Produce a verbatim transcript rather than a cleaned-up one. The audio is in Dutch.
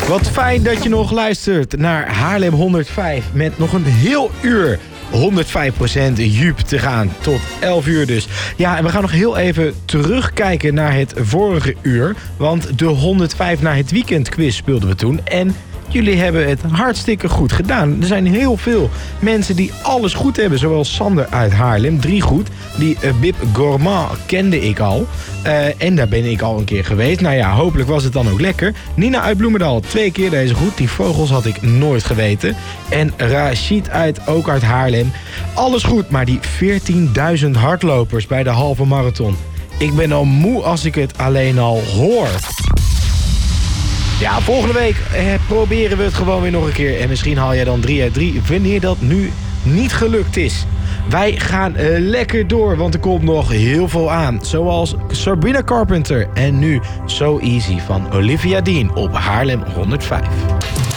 Wat fijn dat je nog luistert naar Haarlem honderdvijf met nog een heel uur honderdvijf procent Joep te gaan. Tot elf uur dus. Ja, en we gaan nog heel even terugkijken naar het vorige uur. Want de honderdvijf naar het weekend quiz speelden we toen. En jullie hebben het hartstikke goed gedaan. Er zijn heel veel mensen die alles goed hebben. Zoals Sander uit Haarlem, drie goed. Die uh, Bib Gourmand kende ik al. Uh, en daar ben ik al een keer geweest. Nou ja, hopelijk was het dan ook lekker. Nina uit Bloemendaal, twee keer deze goed. Die vogels had ik nooit geweten. En Rashid uit, ook uit Haarlem. Alles goed, maar die veertienduizend hardlopers bij de halve marathon. Ik ben al moe als ik het alleen al hoor. Ja, volgende week eh, proberen we het gewoon weer nog een keer. En misschien haal jij dan drie uit drie, wanneer dat nu niet gelukt is. Wij gaan eh, lekker door, want er komt nog heel veel aan. Zoals Sabrina Carpenter en nu So Easy van Olivia Dean op Haarlem honderdvijf.